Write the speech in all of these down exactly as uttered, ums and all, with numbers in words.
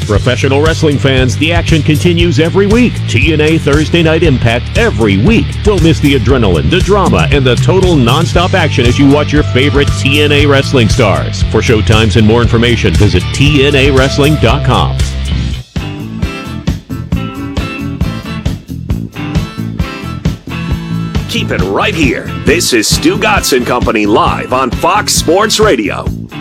Professional wrestling fans, the action continues every week. T N A Thursday Night Impact every week. Don't miss the adrenaline, the drama, and the total nonstop action as you watch your favorite T N A wrestling stars. For showtimes and more information, visit T N A wrestling dot com. Keep it right here. This is Stu Gotts and Company live on Fox Sports Radio.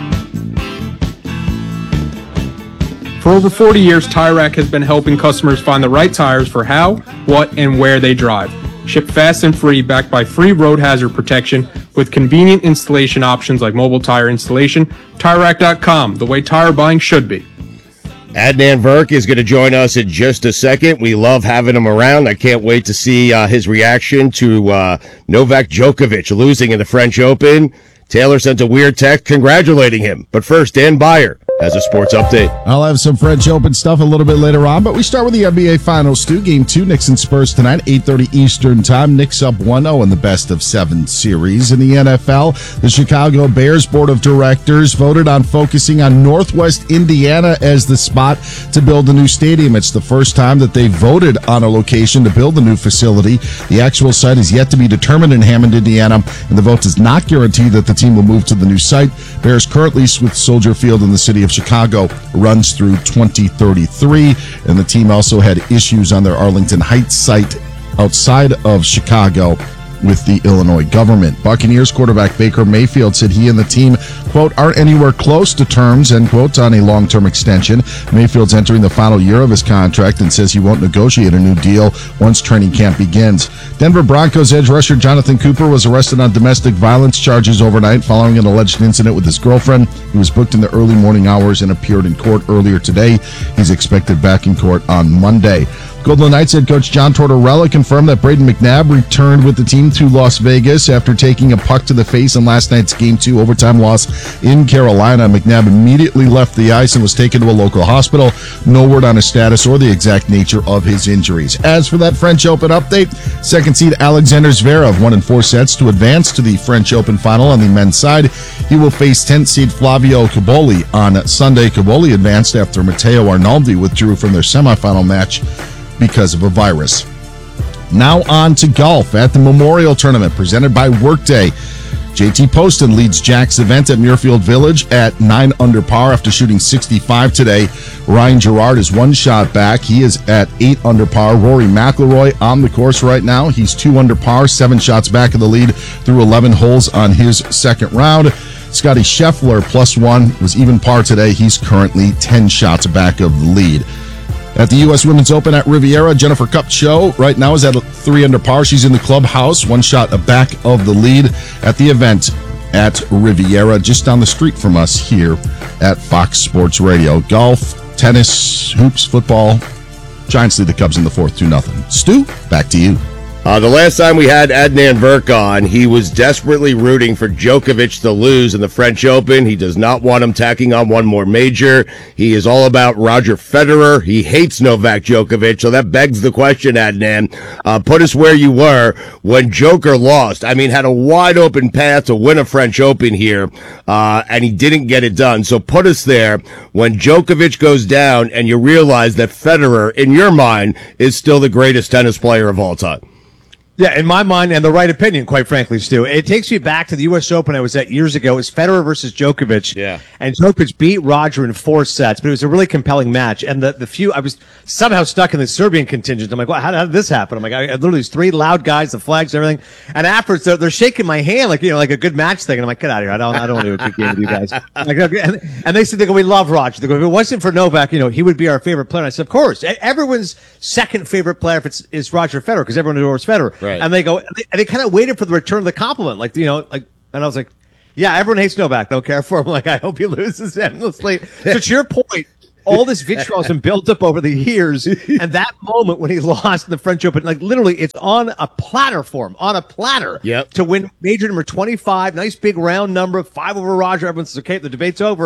For over forty years, Tire Rack has been helping customers find the right tires for how, what, and where they drive. Shipped fast and free, backed by free road hazard protection with convenient installation options like mobile tire installation. Tire Rack dot com, the way tire buying should be. Adnan Virk is going to join us in just a second. We love having him around. I can't wait to see uh, his reaction to uh, Novak Djokovic losing in the French Open. Taylor sent a weird text congratulating him. But first, Dan Beyer has a sports update. I'll have some French Open stuff a little bit later on, but we start with the N B A Finals, Stu. Game two, Knicks and Spurs tonight, eight thirty Eastern Time. Knicks up one oh in the best of seven series. In the N F L, the Chicago Bears Board of Directors voted on focusing on Northwest Indiana as the spot to build a new stadium. It's the first time that they voted on a location to build a new facility. The actual site is yet to be determined in Hammond, Indiana, and the vote does not guarantee that the team will move to the new site. Bears currently with Soldier Field in the city of Chicago runs through twenty thirty-three, and the team also had issues on their Arlington Heights site outside of Chicago with the Illinois government. Buccaneers quarterback Baker Mayfield said he and the team, quote, aren't anywhere close to terms, end quote, on a long-term extension. Mayfield's entering the final year of his contract and says he won't negotiate a new deal once training camp begins. Denver Broncos edge rusher Jonathan Cooper was arrested on domestic violence charges overnight following an alleged incident with his girlfriend. He was booked in the early morning hours and appeared in court earlier today. He's expected back in court on Monday. Golden Knights head coach John Tortorella confirmed that Braden McNabb returned with the team to Las Vegas after taking a puck to the face in last night's Game two overtime loss in Carolina. McNabb immediately left the ice and was taken to a local hospital. No word on his status or the exact nature of his injuries. As for that French Open update, second seed Alexander Zverev won in four sets to advance to the French Open final on the men's side. He will face tenth seed Flavio Cobolli on Sunday. Cobolli advanced after Matteo Arnaldi withdrew from their semifinal match because of a virus. Now on to golf at the Memorial Tournament presented by Workday. J T Poston leads Jack's event at Muirfield Village at nine under par after shooting sixty-five today. Ryan Gerard is one shot back. He is at eight under par. Rory McIlroy on the course right now. He's two under par, seven shots back of the lead through eleven holes on his second round. Scotty Scheffler, plus one, was even par today. He's currently ten shots back of the lead. At the U S Women's Open at Riviera, Jennifer Kupcho right now is at three under par. She's in the clubhouse, one shot back of the lead at the event at Riviera, just down the street from us here at Fox Sports Radio. Golf, tennis, hoops, football. Giants lead the Cubs in the fourth, two nothing. Stu, back to you. Uh, the last time we had Adnan Virk on, he was desperately rooting for Djokovic to lose in the French Open. He does not want him tacking on one more major. He is all about Roger Federer. He hates Novak Djokovic. So that begs the question, Adnan. Uh, put us where you were when Joker lost. I mean, had a wide open path to win a French Open here, uh, and he didn't get it done. So put us there when Djokovic goes down and you realize that Federer, in your mind, is still the greatest tennis player of all time. Yeah, in my mind, and the right opinion, quite frankly, Stu. It takes me back to the U S Open I was at years ago. It was Federer versus Djokovic. Yeah. And Djokovic beat Roger in four sets, but it was a really compelling match. And the, the few, I was somehow stuck in the Serbian contingent. I'm like, well, how, how did this happen? I'm like, I, I literally, these three loud guys, the flags, everything. And afterwards, they're, they're shaking my hand like, you know, like a good match thing. And I'm like, get out of here. I don't, I don't want to do a big game with you guys. Like, and, and they said, they go, we love Roger. They go, if it wasn't for Novak, you know, he would be our favorite player. And I said, of course. Everyone's second favorite player if it's, is Roger Federer, because everyone adores Federer. Right. And they go, and they kind of waited for the return of the compliment, like, you know, like, and I was like, yeah, everyone hates Novak, don't care for him. Like, I hope he loses endlessly. So to your point, all this vitriol has been built up over the years, and that moment when he lost in the French Open, like literally, it's on a platter for him, on a platter, yep. to win major number twenty-five, nice big round number, five over Roger. Everyone says, okay, the debate's over.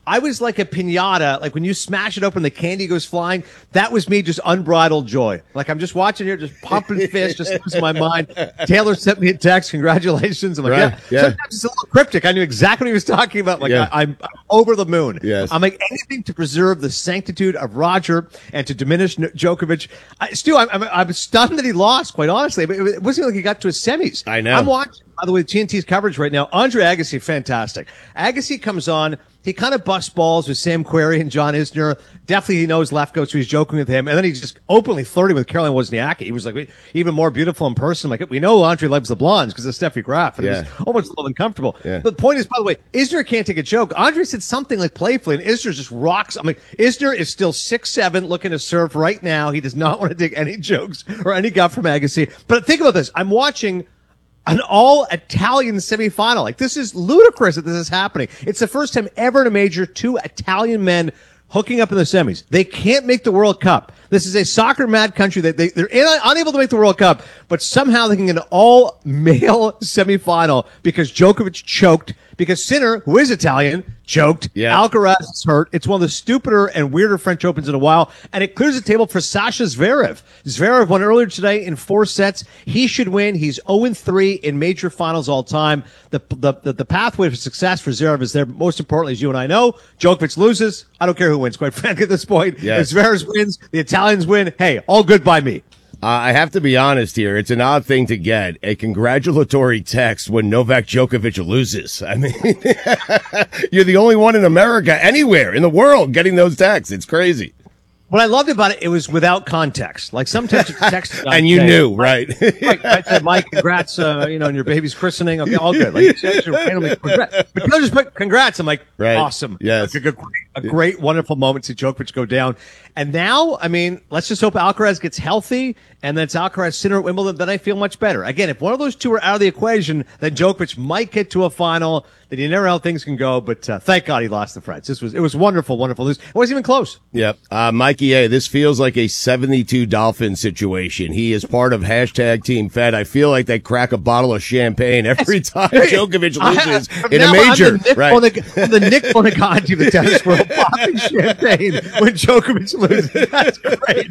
I was like a piñata. Like when you smash it open, the candy goes flying. That was me, just unbridled joy. Like I'm just watching here, just pumping fists, just losing my mind. Taylor sent me a text, congratulations. I'm like, Right, yeah. yeah. Sometimes it's a little cryptic. I knew exactly what he was talking about. Like Yeah. I, I'm, I'm over the moon. Yes. I'm like anything to preserve the sanctitude of Roger and to diminish N- Djokovic. I, Stu, I'm, I'm, I'm stunned that he lost. Quite honestly, but it, it wasn't like he got to his semis. I know. I'm watching. By the way, T N T's coverage right now. Andre Agassi, fantastic. Agassi comes on. He kind of busts balls with Sam Querrey and John Isner. Definitely he knows Lefko, so he's joking with him. And then he's just openly flirting with Caroline Wozniacki. He was like even more beautiful in person. Like, we know Andre loves the blondes because of Steffi Graf. And Yeah. it was almost a little uncomfortable. Yeah. But the point is, by the way, Isner can't take a joke. Andre said something like playfully, and Isner just rocks. I mean, Isner is still six seven, looking to serve right now. He does not want to take any jokes or any guff from Agassi. But think about this. I'm watching an all-Italian semifinal. Like, this is ludicrous that this is happening. It's the first time ever in a major, two Italian men hooking up in the semis. They can't make the World Cup. This is a soccer-mad country. They, they, they're in, unable to make the World Cup, but somehow they can get an all-male semifinal because Djokovic choked, because Sinner, who is Italian, choked. Yeah. Alcaraz is hurt. It's one of the stupider and weirder French Opens in a while, and it clears the table for Sasha Zverev. Zverev won earlier today in four sets. He should win. He's oh and three in major finals all time. The, the, the, the pathway for success for Zverev is there. Most importantly, as you and I know, Djokovic loses. I don't care who wins, quite frankly, at this point. Yes. If Zverev wins, the Italians win. Hey, all good by me. Uh, I have to be honest here. It's an odd thing to get a congratulatory text when Novak Djokovic loses. I mean, you're the only one in America, anywhere in the world, getting those texts. It's crazy. What I loved about it, it was without context. Like sometimes you text, And you say, knew, right? Mike, I said, Mike, congrats, uh, you know, on your baby's christening. Okay, all good. Like, just randomly, congrats. But they'll just put congrats. I'm like, Right. awesome. Yes. Like a, great, a great, wonderful moment to Djokovic go down. And now, I mean, let's just hope Alcaraz gets healthy, and then it's Alcaraz Sinner at Wimbledon. Then I feel much better. Again, if one of those two are out of the equation, then Djokovic might get to a final. Then you never know how things can go. But uh, thank God he lost the French. This was it was wonderful, wonderful. It wasn't even close. Yep. Uh, Mikey A, this feels like a seventy-two Dolphin situation. He is part of hashtag Team Fed. I feel like they crack a bottle of champagne every time Djokovic loses I, in a now major. I'm the Nick, Right. Bonig- I'm the Nick Bonaconti of the tennis world, popping champagne when Djokovic loses. That's great.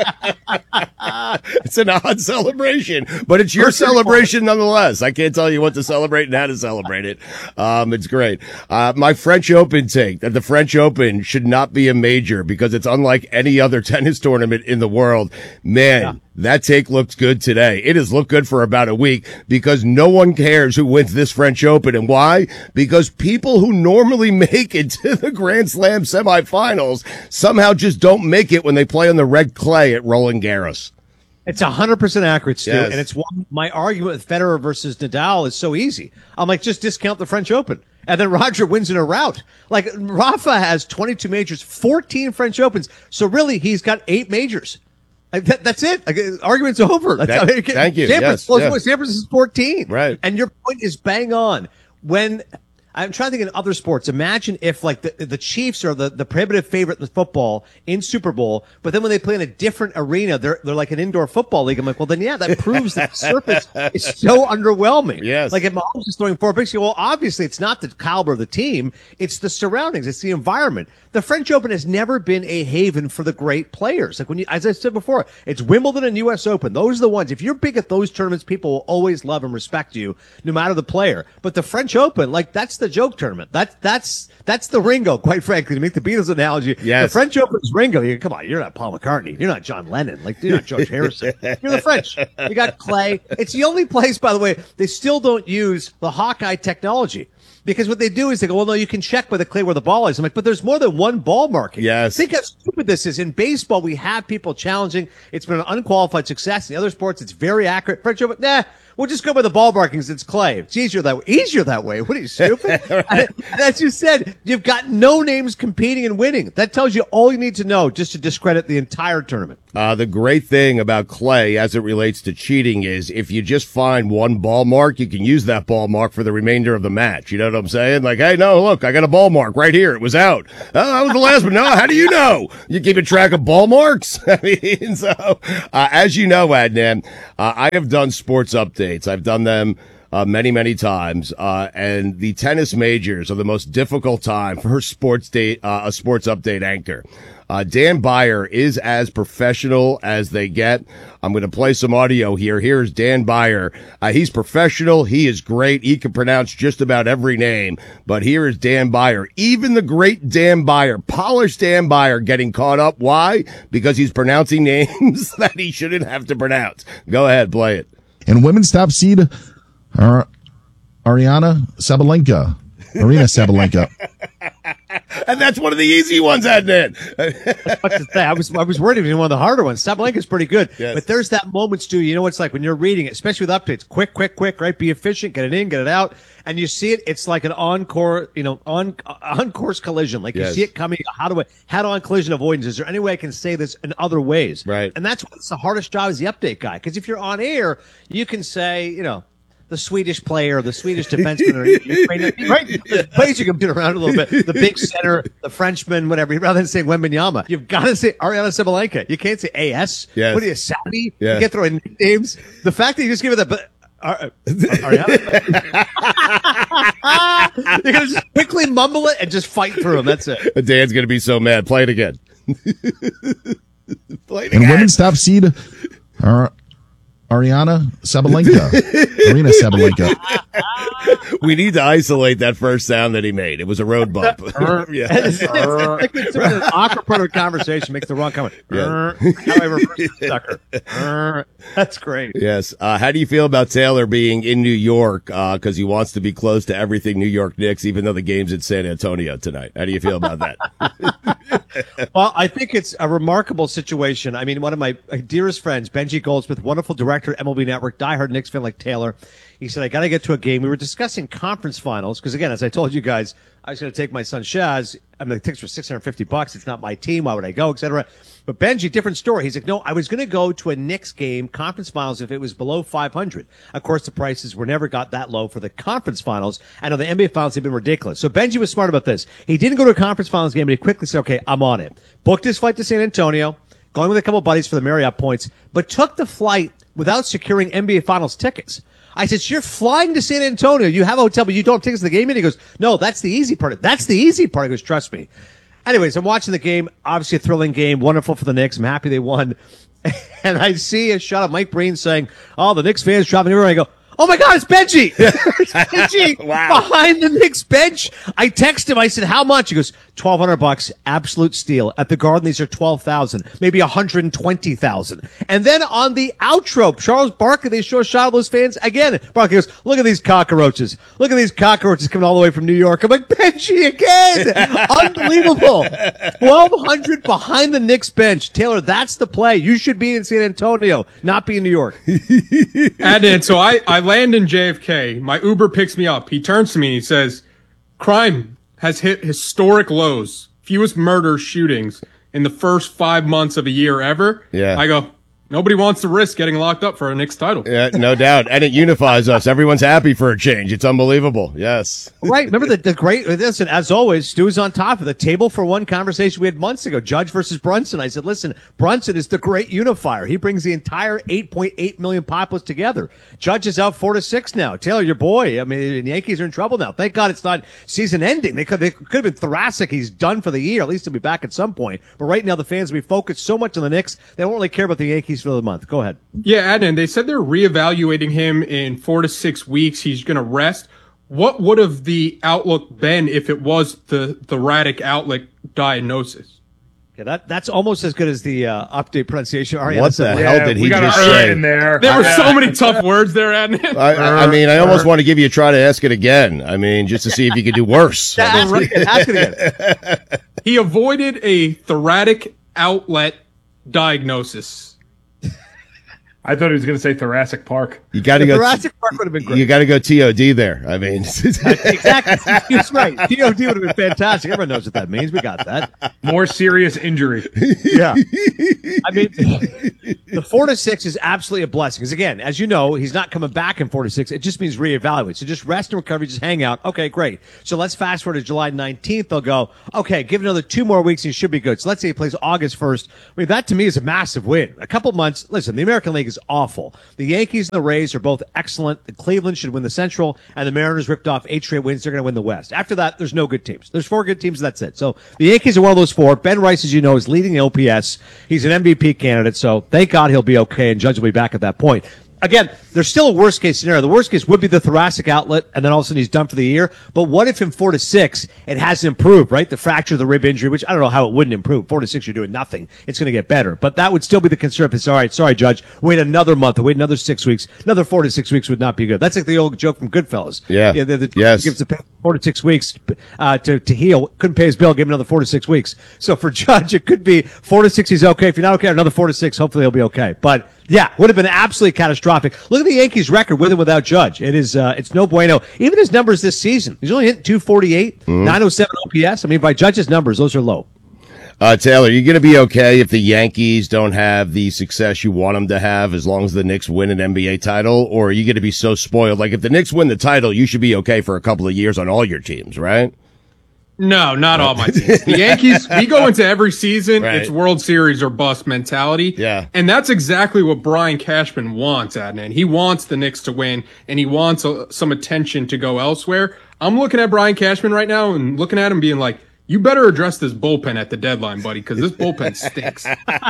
It's an odd celebration, but it's your celebration nonetheless. I can't tell you what to celebrate and how to celebrate it. Um, it's great. Uh, my French Open take that the French Open should not be a major because it's unlike any other tennis tournament in the world. Man, yeah. That take looks good today. It has looked good for about a week because no one cares who wins this French Open. And why? Because people who normally make it to the Grand Slam semifinals somehow just don't make it when they play on the red clay at Roland Garros. It's one hundred percent accurate, Stu. Yes. And it's one, my argument with Federer versus Nadal is so easy. I'm like, just discount the French Open. And then Roger wins in a rout. Like, Rafa has twenty-two majors, fourteen French Opens. So really, he's got eight majors. Like that, that's it. Like, argument's over. That's that, how it, thank you. San Yes, Francisco, yes. San Francisco's fourteen. Right. And your point is bang on. When I'm trying to think in other sports, imagine if like the, the Chiefs are the, the prohibitive favorite in football in Super Bowl, but then when they play in a different arena, they're they're like an indoor football league. I'm like, well, then yeah, that proves that the surface is so underwhelming. Yes. Like if Mahomes is throwing four picks, you go, well, obviously it's not the caliber of the team, it's the surroundings, it's the environment. The French Open has never been a haven for the great players. Like when you, as I said before, it's Wimbledon and U S Open. Those are the ones. If you're big at those tournaments, people will always love and respect you, no matter the player. But the French Open, like that's the joke tournament. That's that's that's the Ringo, quite frankly, to make the Beatles analogy. Yes. The French Open is Ringo. You come on, you're not Paul McCartney. You're not John Lennon. Like you're not George Harrison. You're the French. You got Clay. It's the only place, by the way, they still don't use the Hawkeye technology. Because what they do is they go, well, no, you can check by the clay where the ball is. I'm like, but there's more than one ball marking. Yes. Think how stupid this is. In baseball, we have people challenging. It's been an unqualified success. In the other sports, it's very accurate. French Open, nah, we'll just go by the ball markings. It's clay. It's easier that way. Easier that way. What are you, stupid? and, and as you said, you've got no names competing and winning. That tells you all you need to know just to discredit the entire tournament. Uh, the great thing about clay as it relates to cheating is if you just find one ball mark, you can use that ball mark for the remainder of the match. You know what I'm saying? Like, hey, no, look, I got a ball mark right here. It was out. Oh, that was the last one. No, how do you know? You keeping track of ball marks? I mean, so, uh, as you know, Adnan, uh, I have done sports updates. I've done them uh, many, many times. Uh, and the tennis majors are the most difficult time for sports date, uh, a sports update anchor. Uh, Dan Beyer is as professional as they get. I'm going to play some audio here. Here's Dan Beyer. Uh, he's professional. He is great. He can pronounce just about every name. But here is Dan Beyer. Even the great Dan Beyer, polished Dan Beyer, getting caught up. Why? Because he's pronouncing names that he shouldn't have to pronounce. Go ahead, play it. And women's top seed, Ar- Ariana Sabalenka. Arena Sabalenka. And that's one of the easy ones, Adnan. What to say? I was I was worried it was one of the harder ones. Sabalenka's pretty good, Yes. but there's that moment, Stu. You know what it's like when you're reading it, especially with updates. Quick, quick, quick, right? Be efficient, get it in, get it out, and you see it. It's like an encore, you know, on on course collision. Like Yes. you see it coming. How do I head on collision avoidance? Is there any way I can say this in other ways? Right. And that's what's the hardest job as the update guy. Because if you're on air, you can say, you know, the Swedish player, the Swedish defenseman, or Ukrainian, right? There's ways you can get around a little bit. The big center, the Frenchman, whatever. Rather than saying Wembanyama, you've got to say Ariana Sabalenka. You can't say A S. Yes. What are you, Sabi? Yes. You can't throw in nicknames. The fact that you just give it that, but uh, Ariana, you're gonna just quickly mumble it and just fight through them. That's it. Dan's going to be so mad. Play it again. Play it And again. women's top seed, Ar- Ariana Sabalenka. Arena Sabalenka. We need to isolate that first sound that he made. It was a road bump. Yeah. It's, it's, it's, it's an awkward part of a conversation makes the wrong comment. Yeah. How I reverse the sucker. That's great. Yes. Uh, how do you feel about Taylor being in New York because he wants to be close to everything New York Knicks, even though the game's in San Antonio tonight? How do you feel about that? Well, I think it's a remarkable situation. I mean, one of my dearest friends, Benji Goldsmith, wonderful director, M L B Network, diehard Knicks fan like Taylor. He said, I got to get to a game. We were discussing conference finals because, again, as I told you guys, I was going to take my son Shaz. I mean, the tickets were six hundred fifty bucks. It's not my team. Why would I go, et cetera. But Benji, different story. He's like, no, I was going to go to a Knicks game, conference finals, if it was below five hundred. Of course, the prices were never got that low for the conference finals. I know the N B A finals have been ridiculous. So Benji was smart about this. He didn't go to a conference finals game, but he quickly said, okay, I'm on it. Booked his flight to San Antonio, going with a couple of buddies for the Marriott points, but took the flight without securing N B A finals tickets. I said, so you're flying to San Antonio. You have a hotel, but you don't have tickets to the game yet? He goes, no, that's the easy part. That's the easy part. He goes, trust me. Anyways, I'm watching the game. Obviously a thrilling game. Wonderful for the Knicks. I'm happy they won. And I see a shot of Mike Breen saying, oh, the Knicks fans dropping everywhere. I go, oh my God, it's Benji. It's Benji Wow. behind the Knicks bench. I text him. I said, how much? He goes, twelve hundred bucks, absolute steal. At the Garden, these are twelve thousand, maybe one hundred twenty thousand. And then on the outro, Charles Barkley, they show a shot of those fans again. Barkley goes, look at these cockroaches. Look at these cockroaches coming all the way from New York. I'm like, Benji again. Unbelievable. twelve hundred behind the Knicks bench. Taylor, that's the play. You should be in San Antonio, not be in New York. Adnan, so I, I land in J F K. My Uber picks me up. He turns to me and he says, crime has hit historic lows. Fewest murder shootings in the first five months of a year ever. Yeah. I go, nobody wants to risk getting locked up for a Knicks title. Yeah, no doubt. And it unifies us. Everyone's happy for a change. It's unbelievable. Yes. Right. Remember the, the great, listen, as always, Stu's on top of the table for one conversation we had months ago, Judge versus Brunson. I said, listen, Brunson is the great unifier. He brings the entire eight point eight million populace together. Judge is out four to six now. Taylor, your boy. I mean, the Yankees are in trouble now. Thank God it's not season ending. They could, they could have been thoracic. He's done for the year. At least he'll be back at some point. But right now, the fans will be focused so much on the Knicks, they won't really care about the Yankees for the month. Go ahead. Yeah, Adnan, they said they're reevaluating him in four to six weeks. He's going to rest. What would have the outlook been if it was the thoracic outlet diagnosis? Yeah, that, that's almost as good as the uh, update pronunciation. Ariana What said. the hell did he we got just an say? er in there. There were so many tough words there, Adnan. I, I I mean, I almost want to give you a try to ask it again. I mean, just to see if you could do worse. Ask it again. Ask it again. He avoided a thoracic outlet diagnosis. I thought he was going to say Thoracic Park. You got to go. Thoracic Park would have been great. You got to go T O D there. I mean, Exactly. He's right. T O D would have been fantastic. Everyone knows what that means. We got that. More serious injury. Yeah. I mean, the four to six is absolutely a blessing. Because again, as you know, he's not coming back in four to six. It just means reevaluate. So just rest and recovery, just hang out. Okay, great. So let's fast forward to July nineteenth. They'll go, okay, give it another two more weeks. He should be good. So let's say he plays August first. I mean, that to me is a massive win. A couple months. Listen, the American League is awful. The Yankees and the Rays are both excellent. The Cleveland should win the Central, and the Mariners ripped off eight straight wins. They're going to win the West. After that, there's no good teams. There's four good teams. That's it. So the Yankees are one of those four. Ben Rice, as you know, is leading the O P S. He's an M V P candidate. So thank God he'll be okay, and Judge will be back at that point. Again, there's still a worst case scenario. The worst case would be the thoracic outlet, and then all of a sudden he's done for the year. But what if in four to six it hasn't improved, right? The fracture, the rib injury, which I don't know how it wouldn't improve. Four to six, you're doing nothing. It's going to get better. But that would still be the concern. If it's all right, sorry, Judge, wait another month, wait another six weeks. Another four to six weeks would not be good. That's like the old joke from Goodfellas. Yeah. yeah the, the, yes. Gives the four to six weeks uh, to, to heal. Couldn't pay his bill, give him another four to six weeks. So for Judge, it could be four to six, he's okay. If you're not okay, another four to six, hopefully he'll be okay. But yeah, would have been absolutely catastrophic. Look at the Yankees' record with and without Judge. It is, uh, it's no bueno. Even his numbers this season, he's only hitting two forty-eight, mm-hmm. nine oh seven O P S. I mean, by Judge's numbers, those are low. Uh, Taylor, you're going to be okay if the Yankees don't have the success you want them to have as long as the Knicks win an N B A title? Or are you going to be so spoiled? Like, if the Knicks win the title, you should be okay for a couple of years on all your teams, right? No, not all my teams. The Yankees, we go into every season, right. It's World Series or bust mentality. Yeah. And that's exactly what Brian Cashman wants, Adnan. He wants the Knicks to win, and he wants uh, some attention to go elsewhere. I'm looking at Brian Cashman right now and looking at him being like, you better address this bullpen at the deadline, buddy, because this bullpen stinks.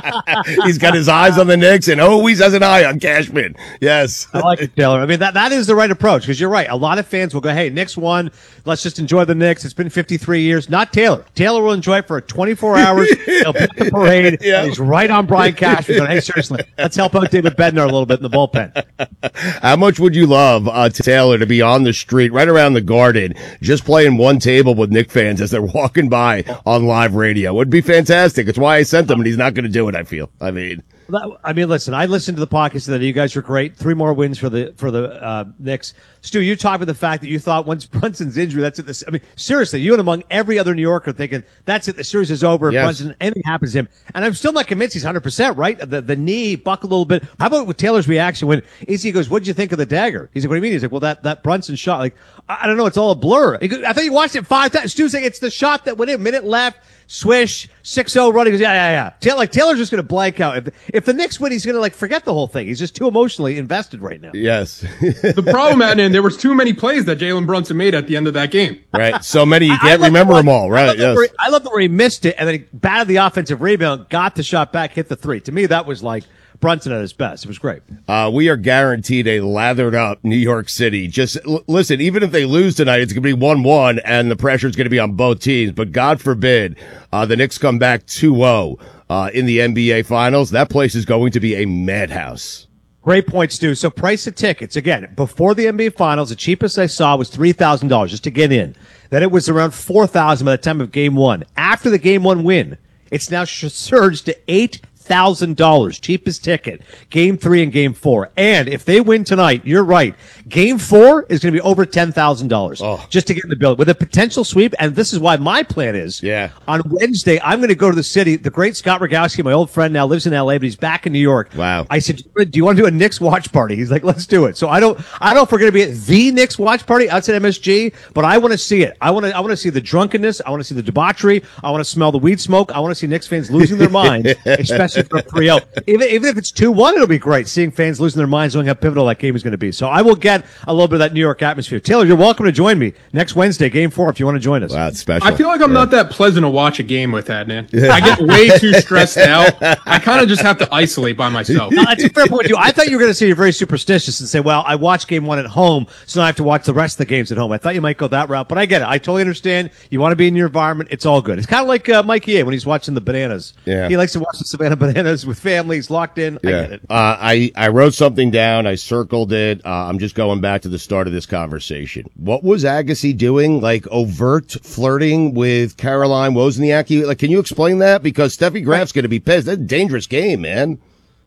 He's got his eyes on the Knicks and always has an eye on Cashman. Yes. I like it, Taylor. I mean, that, that is the right approach, because you're right. A lot of fans will go, hey, Knicks won. Let's just enjoy the Knicks. It's been fifty-three years. Not Taylor. Taylor will enjoy it for twenty-four hours. He'll be at the parade. Yeah. And he's right on Brian Cashman. Going, hey, seriously, let's help out David Bednar a little bit in the bullpen. How much would you love uh, Taylor to be on the street right around the Garden, just playing one table with Knick fans as they're walking by on live radio? It would be fantastic. It's why I sent him, and he's not going to do it, I feel. I mean, I mean, listen, I listened to the podcast today. You guys are great. Three more wins for the for the uh, Knicks. Stu, you talked about the fact that you thought once Brunson's injury, that's it. This, I mean, seriously, you and among every other New Yorker thinking that's it. The series is over. Yes. Brunson, anything happens to him, and I'm still not convinced he's one hundred percent right. The the knee buckled a little bit. How about with Taylor's reaction when Izzy goes, "What did you think of the dagger?" He's like, "What do you mean?" He's like, "Well, that that Brunson shot. Like, I, I don't know. It's all a blur." He goes, I thought you watched it five times. Stu's like, "It's the shot that went in. Minute left." Swish, six oh running. He goes, yeah, yeah, yeah. Taylor, like, Taylor's just going to blank out. If, if the Knicks win, he's going to, like, forget the whole thing. He's just too emotionally invested right now. Yes. The problem, Adnan, there was too many plays that Jalen Brunson made at the end of that game. Right. So many, you I, can't I remember the them all. Right. I love, yes. where, I love the where he missed it and then he batted the offensive rebound, got the shot back, hit the three. To me, that was like Brunson at his best. It was great. Uh, we are guaranteed a lathered up New York City. Just l- listen, even if they lose tonight, it's going to be one one and the pressure is going to be on both teams. But God forbid, uh, the Knicks come back two oh, uh, in the N B A finals. That place is going to be a madhouse. Great point, Stu. So price of tickets, again, before the N B A finals, the cheapest I saw was three thousand dollars just to get in. Then it was around four thousand dollars by the time of game one. After the game one win, it's now surged to eight thousand dollars, cheapest ticket, game three and game four. And if they win tonight, you're right, game four is going to be over ten thousand dollars oh. just to get in the building with a potential sweep. And this is why my plan is yeah. on Wednesday, I'm going to go to the city. The great Scott Rogowski, my old friend, now lives in L A, but he's back in New York. Wow. I said, do you want to do a Knicks watch party? He's like, let's do it. So I don't, I don't know if we're going to be at the Knicks watch party outside M S G, but I want to see it. I want to, I want to see the drunkenness. I want to see the debauchery. I want to smell the weed smoke. I want to see Knicks fans losing their minds, especially for three oh. Even, even if it's two one, it'll be great seeing fans losing their minds, knowing how pivotal that game is going to be. So I will get a little bit of that New York atmosphere. Taylor, you're welcome to join me next Wednesday, game four, if you want to join us. Wow, it's special. I feel like I'm yeah. not that pleasant to watch a game with, Adnan. I get way too stressed out. I kind of just have to isolate by myself. No, that's a fair point, too. I thought you were going to say you're very superstitious and say, well, I watched game one at home, so now I have to watch the rest of the games at home. I thought you might go that route, but I get it. I totally understand. You want to be in your environment. It's all good. It's kind of like uh, Mikey A when he's watching the Bananas. Yeah. He likes to watch the Savannah Bananas with families locked in. Yeah. I get it. Uh, I, I wrote something down. I circled it. Uh, I'm just going back to the start of this conversation. What was Agassi doing? Like overt flirting with Caroline Wozniacki? Like, can you explain that? Because Steffi Graf's going to be pissed. That's a dangerous game, man.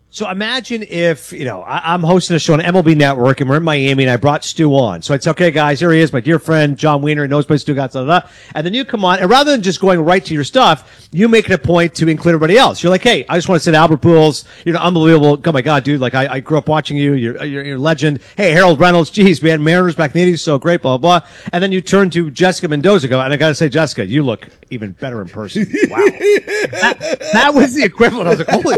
So imagine if, you know, I, I'm hosting a show on M L B Network and we're in Miami and I brought Stu on. So it's okay, guys, here he is, my dear friend, John Wiener, knows by Stu Gatz, da, da, da. And then you come on, and rather than just going right to your stuff, you make it a point to include everybody else. You're like, hey, I just want to say to Albert Pujols, you know, unbelievable. Oh my God, dude, like I, I grew up watching you. You're, you're, you're a legend. Hey, Harold Reynolds, geez, man, Mariners back in the eighties, so great, blah, blah, blah. And then you turn to Jessica Mendoza, go, and I got to say, Jessica, you look even better in person. Wow. that, that was the equivalent. I was like, holy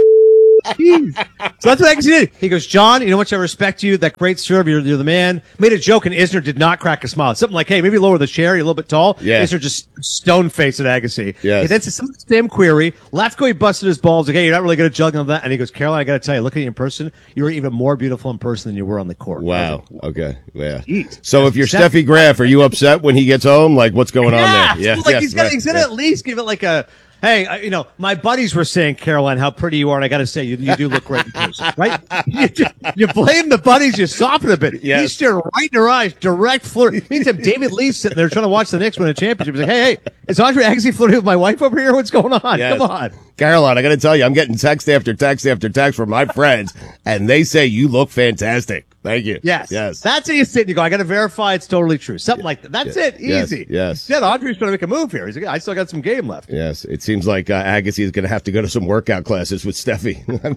jeez. So that's what Agassi did. He goes, John, you know how much I respect you, that great serve, you're, you're the man. Made a joke, and Isner did not crack a smile. Something like, hey, maybe lower the chair, you're a little bit tall. Yeah. Isner just stone-faced at Agassi. Yes. He then said some same query. Lefko, he busted his balls. Like, hey, you're not really good at juggling on that. And he goes, Caroline, I got to tell you, looking at you in person, you were even more beautiful in person than you were on the court. Wow. Like, okay. Yeah. Geez. So if you're Steph- Steffi Graf, are you upset when he gets home? Like, what's going on yeah, there? Yeah. Like yes, he's gonna, right, he's gonna yeah. at least give it like a, hey, I, you know, my buddies were saying, Caroline, how pretty you are, and I got to say, you, you do look great in person, right? You, you blame the buddies, you soften a bit. Yes. He stared right in her eyes, direct flirt. Meantime, David Lee's sitting there trying to watch the Knicks win a championship. He's like, hey, hey, is Andre Agassi flirting with my wife over here? What's going on? Yes. Come on. Caroline, I got to tell you, I'm getting text after text after text from my friends, and they say you look fantastic. Thank you. Yes. Yes. That's how you sit and you go, I got to verify it's totally true. Something like that. That's it. Yes. Easy. Yes. Yeah, Andre's trying to make a move here. He's like, I still got some game left. Yes. It seems like uh, Agassi is going to have to go to some workout classes with Steffi. I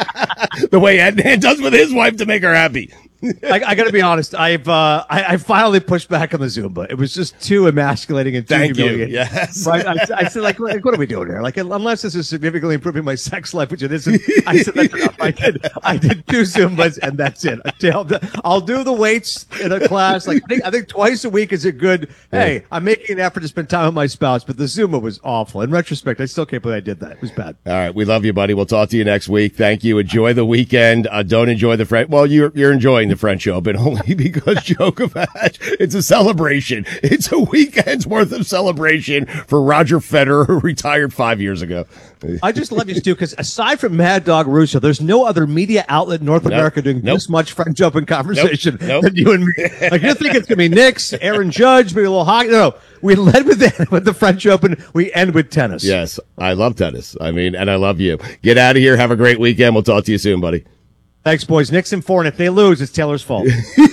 mean, the way Adnan does with his wife to make her happy. I, I got to be honest. I've uh, I, I finally pushed back on the Zumba. It was just too emasculating and too Thank you. humiliating. Yes. Right? I, I said, like, what are we doing here? Like, unless this is significantly improving my sex life, which it isn't. I said, that's enough. I did. I did two Zumbas, and that's it. I'll, I'll do the weights in a class. Like, I think, I think twice a week is a good. Hey, I'm making an effort to spend time with my spouse, but the Zumba was awful. In retrospect, I still can't believe I did that. It was bad. All right. We love you, buddy. We'll talk to you next week. Thank you. Enjoy the weekend. Uh, don't enjoy the French. Well, you're, you're enjoying the French Open only because Djokovic. It's a celebration. It's a weekend's worth of celebration for Roger Federer, who retired five years ago. I just love you, Stu, because aside from Mad Dog Russo, there's no other media outlet in North Nope. America doing Nope. this much French Open conversation Nope. Nope. than you and me. Like, you think it's going to be Knicks, Aaron Judge, maybe a little hockey. No, no. We led with the, with the French Open. We end with tennis. Yes. I love tennis. I mean, and I love you. Get out of here. Have a great weekend. We'll talk to you soon, buddy. Thanks, boys. Knicks in four, and if they lose, it's Taylor's fault.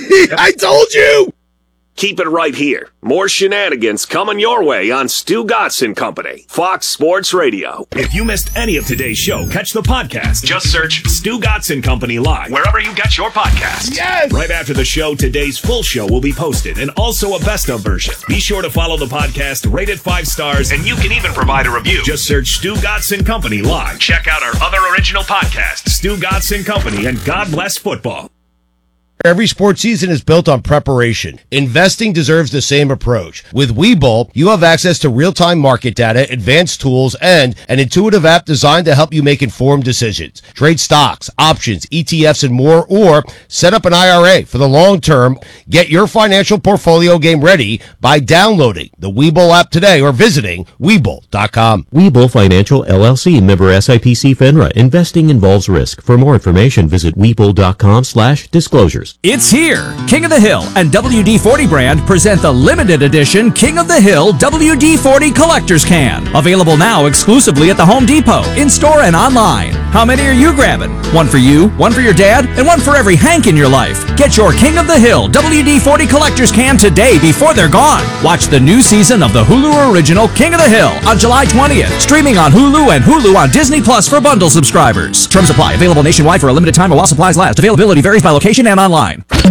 I told you. Keep it right here. More shenanigans coming your way on Stu Gatz and Company, Fox Sports Radio. If you missed any of today's show, catch the podcast. Just search Stu Gatz and Company Live wherever you get your podcasts. Yes! Right after the show, today's full show will be posted and also a best of version. Be sure to follow the podcast, rate it five stars, and you can even provide a review. Just search Stu Gatz and Company Live. Check out our other original podcasts, Stu Gatz and Company and God Bless Football. Every sports season is built on preparation. Investing deserves the same approach. With Webull, you have access to real-time market data, advanced tools, and an intuitive app designed to help you make informed decisions. Trade stocks, options, E T Fs, and more, or set up an I R A for the long term. Get your financial portfolio game ready by downloading the Webull app today or visiting Webull dot com. Webull Financial, L L C, member S I P C FINRA. Investing involves risk. For more information, visit Webull dot com slash disclosures. It's here! King of the Hill and W D forty brand present the limited edition King of the Hill W D forty Collector's Can. Available now exclusively at the Home Depot, in-store and online. How many are you grabbing? One for you, one for your dad, and one for every Hank in your life. Get your King of the Hill W D forty Collector's Can today before they're gone. Watch the new season of the Hulu original King of the Hill on July twentieth. Streaming on Hulu and Hulu on Disney Plus for bundle subscribers. Terms apply. Available nationwide for a limited time while supplies last. Availability varies by location and online.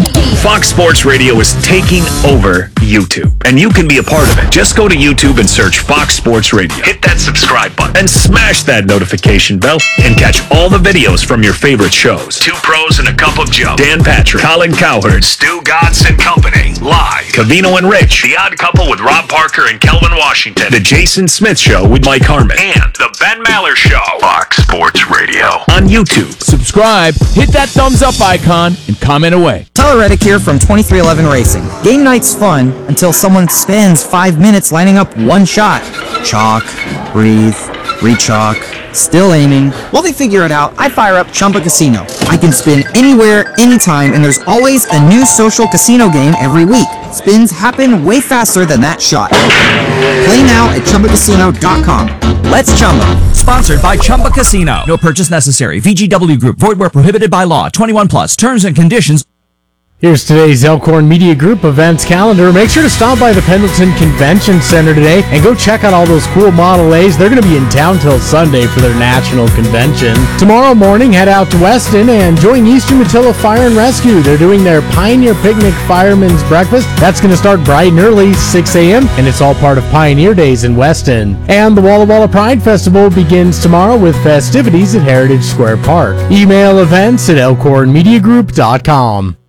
Fox Sports Radio is taking over YouTube, and you can be a part of it. Just go to YouTube and search Fox Sports Radio. Hit that subscribe button and smash that notification bell and catch all the videos from your favorite shows. Two Pros and a Cup of Joe. Dan Patrick, Colin Cowherd, Stu Gatz and Company. Live. Cavino and Rich. The Odd Couple with Rob Parker and Kelvin Washington. The Jason Smith Show with Mike Harmon. And The Ben Maller Show. Fox Sports Radio on YouTube. Subscribe, hit that thumbs up icon, and comment away. Tyler Reddick here from twenty-three eleven Racing. Game night's fun until someone spends five minutes lining up one shot. Chalk, breathe, Rechalk. Still aiming. While they figure it out, I fire up Chumba Casino. I can spin anywhere, anytime, and there's always a new social casino game every week. Spins happen way faster than that shot. Play now at Chumba Casino dot com. Let's Chumba. Sponsored by Chumba Casino. No purchase necessary. V G W Group. Void where prohibited by law. twenty-one plus. Terms and conditions. Here's today's Elkhorn Media Group events calendar. Make sure to stop by the Pendleton Convention Center today and go check out all those cool Model A's. They're going to be in town till Sunday for their national convention. Tomorrow morning, head out to Weston and join Eastern Matilla Fire and Rescue. They're doing their Pioneer Picnic Fireman's Breakfast. That's going to start bright and early, six a.m., and it's all part of Pioneer Days in Weston. And the Walla Walla Pride Festival begins tomorrow with festivities at Heritage Square Park. Email events at elkhorn media group dot com.